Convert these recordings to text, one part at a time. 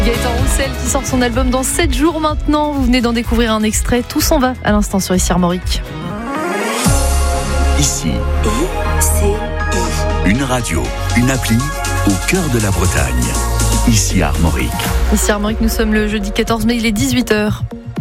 Gaëtan Roussel qui sort son album dans 7 jours maintenant. Vous venez d'en découvrir un extrait. Tout s'en va à l'instant sur Ici Armorique. Ici, une radio, une appli au cœur de la Bretagne. Ici Armorique. Ici Armorique, nous sommes le jeudi 14 mai, il est 18h.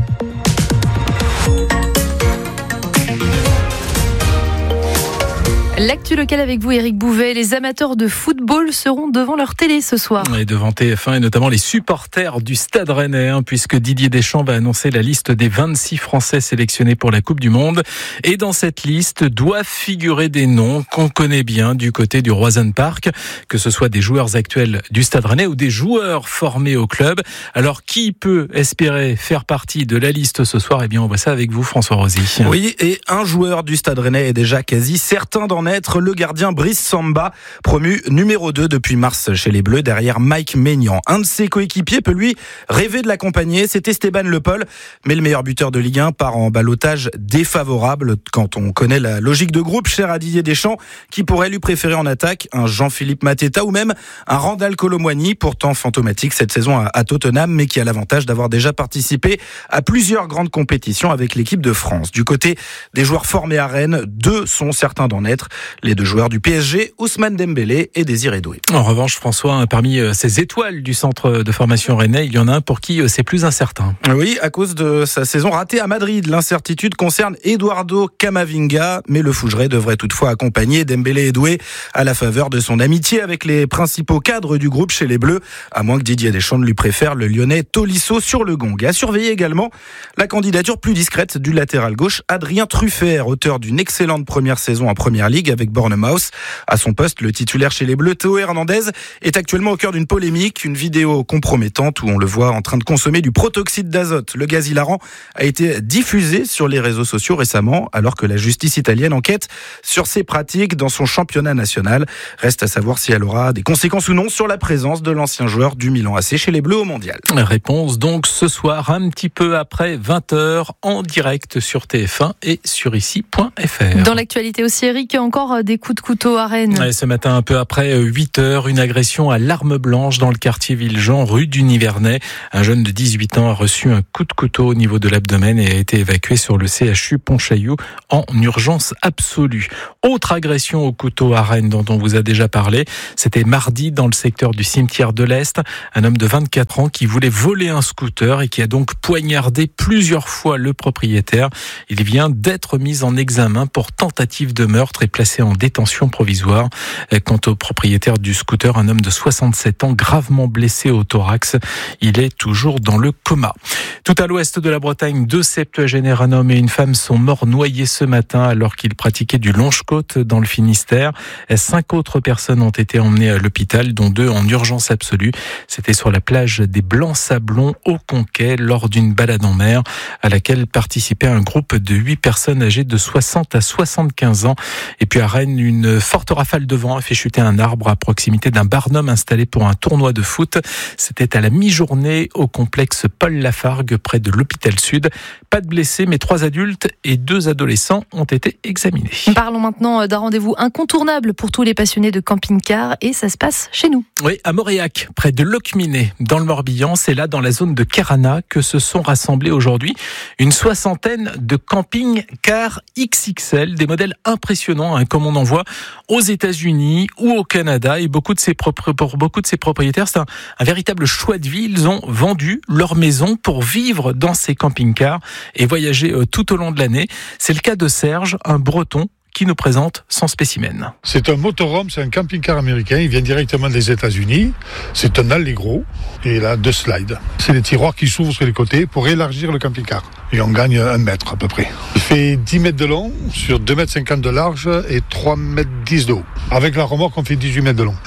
L'actu locale avec vous, Éric Bouvet. Les amateurs de football seront devant leur télé ce soir. Et devant TF1 et notamment les supporters du Stade Rennais, puisque Didier Deschamps va annoncer la liste des 26 Français sélectionnés pour la Coupe du Monde. Et dans cette liste doivent figurer des noms qu'on connaît bien du côté du Roazhon Park, que ce soit des joueurs actuels du Stade Rennais ou des joueurs formés au club. Alors qui peut espérer faire partie de la liste ce soir ? Eh bien on voit ça avec vous, François Rosy. Oui, et un joueur du Stade Rennais est déjà quasi certain d'en être, le gardien Brice Samba, promu numéro 2 depuis mars chez les Bleus, derrière Mike Maignan. Un de ses coéquipiers peut lui rêver de l'accompagner, c'est Esteban Le Pol, mais le meilleur buteur de Ligue 1 part en ballottage défavorable quand on connaît la logique de groupe chère à Didier Deschamps, qui pourrait lui préférer en attaque un Jean-Philippe Mateta ou même un Randal Kolo Muani, pourtant fantomatique cette saison à Tottenham, mais qui a l'avantage d'avoir déjà participé à plusieurs grandes compétitions avec l'équipe de France. Du côté des joueurs formés à Rennes, 2 sont certains d'en être. Les 2 joueurs du PSG, Ousmane Dembélé et Désiré Doué. En revanche, François, parmi ces étoiles du centre de formation rennais, il y en a un pour qui c'est plus incertain. Oui, à cause de sa saison ratée à Madrid. L'incertitude concerne Eduardo Camavinga, mais le Fougeray devrait toutefois accompagner Dembélé et Doué à la faveur de son amitié avec les principaux cadres du groupe chez les Bleus, à moins que Didier Deschamps lui préfère le Lyonnais Tolisso sur le gong. À surveiller également la candidature plus discrète du latéral gauche Adrien Truffert, auteur d'une excellente première saison en Première Ligue avec Bournemouth. À son poste, le titulaire chez les Bleus, Théo Hernandez, est actuellement au cœur d'une polémique, une vidéo compromettante où on le voit en train de consommer du protoxyde d'azote. Le gaz hilarant a été diffusé sur les réseaux sociaux récemment, alors que la justice italienne enquête sur ses pratiques dans son championnat national. Reste à savoir si elle aura des conséquences ou non sur la présence de l'ancien joueur du Milan AC chez les Bleus au Mondial. Réponse donc ce soir, un petit peu après 20h, en direct sur TF1 et sur ici.fr. Dans l'actualité aussi, Eric, encore des coups de couteau à Rennes. Ouais, ce matin, un peu après 8h, une agression à l'arme blanche dans le quartier Villejean, rue du Nivernais. Un jeune de 18 ans a reçu un coup de couteau au niveau de l'abdomen et a été évacué sur le CHU Pontchaillou en urgence absolue. Autre agression au couteau à Rennes dont on vous a déjà parlé, c'était mardi dans le secteur du cimetière de l'Est. Un homme de 24 ans qui voulait voler un scooter et qui a donc poignardé plusieurs fois le propriétaire. Il vient d'être mis en examen pour tentative de meurtre et placé en détention provisoire. Quant au propriétaire du scooter, un homme de 67 ans gravement blessé au thorax, il est toujours dans le coma. Tout à l'ouest de la Bretagne, 2 septuagénaires, un homme et une femme, sont morts noyés ce matin alors qu'ils pratiquaient du longe-côte dans le Finistère. 5 autres personnes ont été emmenées à l'hôpital, dont 2 en urgence absolue. C'était sur la plage des Blancs-Sablons au Conquet lors d'une balade en mer à laquelle participait un groupe de 8 personnes âgées de 60 à 75 ans. Et puis à Rennes, une forte rafale de vent a fait chuter un arbre à proximité d'un barnum installé pour un tournoi de foot. C'était à la mi-journée au complexe Paul Lafargue près de l'hôpital Sud. Pas de blessés, mais 3 adultes et 2 adolescents ont été examinés. Parlons maintenant d'un rendez-vous incontournable pour tous les passionnés de camping-car et ça se passe chez nous. Oui, à Mauriac, près de Locminé, dans le Morbihan. C'est là, dans la zone de Carana, que se sont rassemblés aujourd'hui une 60aine de camping-cars XXL, des modèles impressionnants, comme on en voit aux États-Unis ou au Canada. Et pour beaucoup de ces propriétaires, c'est un véritable choix de vie. Ils ont vendu leur maison pour vivre dans ces camping-cars et voyager tout au long de l'année. C'est le cas de Serge, un Breton, qui nous présente son spécimen. C'est un motorhome, c'est un camping-car américain. Il vient directement des États-Unis. C'est un Allegro et il a 2 slides. C'est des tiroirs qui s'ouvrent sur les côtés pour élargir le camping-car. Et on gagne 1 mètre à peu près. Il fait 10 mètres de long sur 2,50 m de large et 3,10 m de haut. Avec la remorque, on fait 18 mètres de long.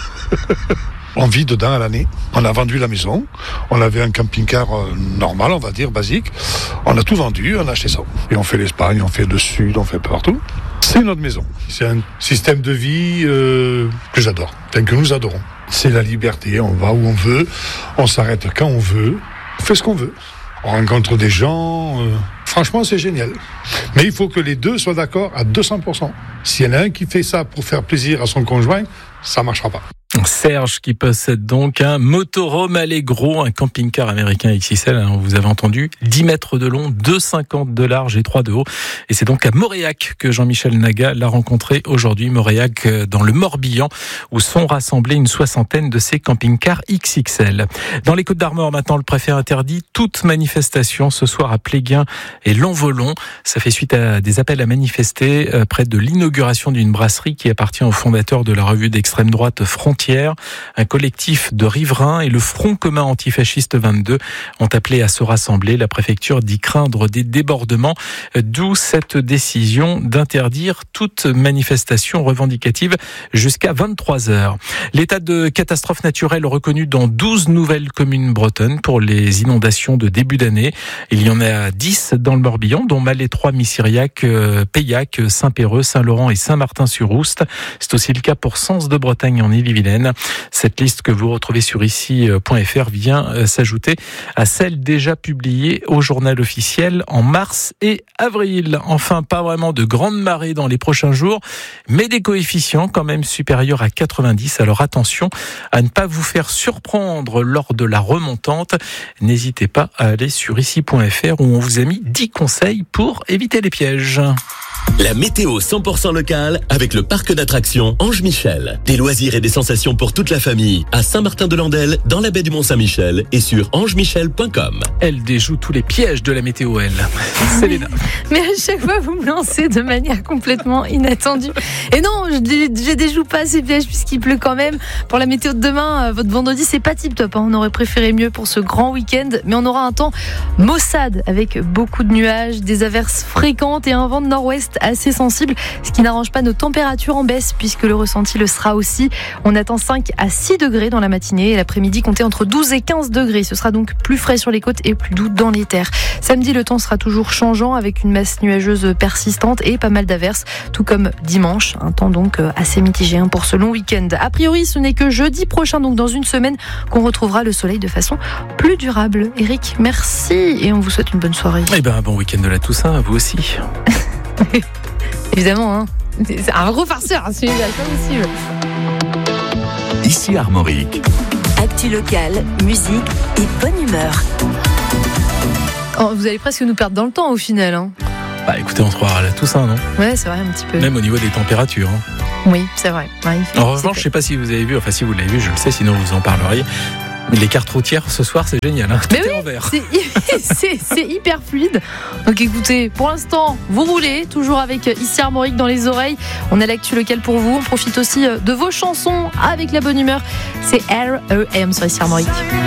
On vit dedans à l'année. On a vendu la maison. On avait un camping-car normal, on va dire, basique. On a tout vendu, on a acheté ça. Et on fait l'Espagne, on fait le Sud, on fait partout. C'est notre maison. C'est un système de vie que j'adore, que nous adorons. C'est la liberté, on va où on veut, on s'arrête quand on veut, on fait ce qu'on veut. On rencontre des gens, franchement c'est génial. Mais il faut que les 2 soient d'accord à 200%. S'il y en a un qui fait ça pour faire plaisir à son conjoint, ça ne marchera pas. Serge qui possède donc un motorhome Allegro, un camping-car américain XXL, vous avez entendu, 10 mètres de long, 2,50 de large et 3 de haut. Et c'est donc à Moréac que Jean-Michel Naga l'a rencontré aujourd'hui. Moréac dans le Morbihan, où sont rassemblés une soixantaine de ces camping-cars XXL. Dans les Côtes-d'Armor, maintenant, le préfet interdit toute manifestation ce soir à Pléguin et Lanvolon. Ça fait suite à des appels à manifester près de l'inauguration d'une brasserie qui appartient au fondateur de la revue d'extrême droite Frontières. Un collectif de riverains et le Front commun antifasciste 22 ont appelé à se rassembler. La préfecture dit craindre des débordements, d'où cette décision d'interdire toute manifestation revendicative jusqu'à 23h. L'état de catastrophe naturelle reconnu dans 12 nouvelles communes bretonnes pour les inondations de début d'année. Il y en a 10 dans le Morbihan, dont Malétroit, Missiriac, Peillac, Saint-Péreux, Saint-Laurent et Saint-Martin-sur-Oust. C'est aussi le cas pour Sens de Bretagne en Ille-et-Vilaine. Cette liste que vous retrouvez sur ici.fr vient s'ajouter à celle déjà publiée au journal officiel en mars et avril. Enfin, pas vraiment de grande marée dans les prochains jours, mais des coefficients quand même supérieurs à 90. Alors attention à ne pas vous faire surprendre lors de la remontante. N'hésitez pas à aller sur ici.fr où on vous a mis 10 conseils pour éviter les pièges. La météo 100% locale avec le parc d'attractions Ange Michel. Des loisirs et des sensations pour toute la famille à Saint-Martin-de-Landelle, dans la baie du Mont-Saint-Michel et sur angemichel.com. Elle déjoue tous les pièges de la météo, elle. C'est Léna. Mais à chaque fois, vous me lancez de manière complètement inattendue. Et non, je déjoue pas ces pièges puisqu'il pleut quand même. Pour la météo de demain, votre vendredi, c'est pas tip top. On aurait préféré mieux pour ce grand week-end. Mais on aura un temps maussade avec beaucoup de nuages, des averses fréquentes et un vent de nord-ouest assez sensible, ce qui n'arrange pas nos températures en baisse puisque le ressenti le sera aussi. On attend 5 à 6 degrés dans la matinée et l'après-midi comptez entre 12 et 15 degrés. Ce sera donc plus frais sur les côtes et plus doux dans les terres. Samedi, le temps sera toujours changeant avec une masse nuageuse persistante et pas mal d'averses, tout comme dimanche. Un temps donc assez mitigé pour ce long week-end. A priori, ce n'est que jeudi prochain, donc dans une semaine, qu'on retrouvera le soleil de façon plus durable. Eric, merci et on vous souhaite une bonne soirée. Eh ben, bon week-end de la Toussaint, à vous aussi. Évidemment, c'est un gros farceur, celui-là, pas possible. Ici Armorique. Actu locale, musique et bonne humeur. Oh, vous allez presque nous perdre dans le temps au final. Bah écoutez, on se croira à la Toussaint, non ? Ouais, c'est vrai, un petit peu. Même au niveau des températures. Oui, c'est vrai. Ouais, en revanche, je sais pas si vous avez vu, enfin si vous l'avez vu, je le sais, sinon vous en parleriez. Mais les cartes routières ce soir, c'est génial. Tout est en vert. C'est hyper fluide. Donc écoutez, pour l'instant, vous roulez toujours avec Ici Armorique dans les oreilles. On a l'actu locale pour vous. On profite aussi de vos chansons avec la bonne humeur. C'est R.E.M. sur Ici Armorique.